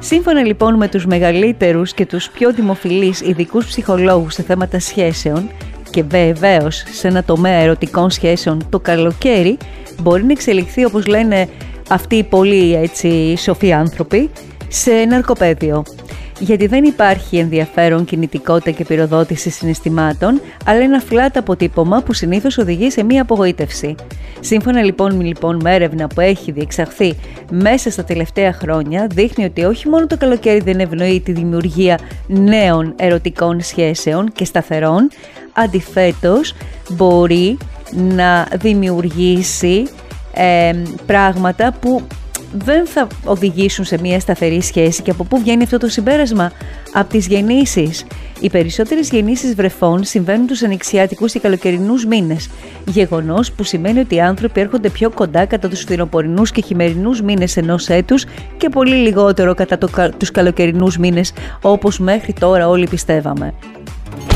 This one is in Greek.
Σύμφωνα λοιπόν με τους μεγαλύτερους και τους πιο δημοφιλείς ειδικούς ψυχολόγους σε θέματα σχέσεων, και βεβαίως σε ένα τομέα ερωτικών σχέσεων, το καλοκαίρι μπορεί να εξελιχθεί, όπως λένε αυτοί οι πολύ έτσι σοφοί άνθρωποι, σε ναρκοπαίδιο. Γιατί δεν υπάρχει ενδιαφέρον, κινητικότητα και πυροδότηση συναισθημάτων, αλλά ένα flat αποτύπωμα που συνήθως οδηγεί σε μία απογοήτευση. Σύμφωνα λοιπόν με έρευνα που έχει διεξαχθεί μέσα στα τελευταία χρόνια, δείχνει ότι όχι μόνο το καλοκαίρι δεν ευνοεί τη δημιουργία νέων ερωτικών σχέσεων και σταθερών, αντιθέτως μπορεί να δημιουργήσει πράγματα που δεν θα οδηγήσουν σε μια σταθερή σχέση. Και από πού βγαίνει αυτό το συμπέρασμα? Από τις γεννήσεις. Οι περισσότερες γεννήσεις βρεφών συμβαίνουν τους ανοιξιάτικους και καλοκαιρινούς μήνες. Γεγονός που σημαίνει ότι οι άνθρωποι έρχονται πιο κοντά κατά τους φθινοπορεινούς και χειμερινούς μήνες ενός έτους και πολύ λιγότερο κατά τους καλοκαιρινούς μήνες, όπως μέχρι τώρα όλοι πιστεύαμε.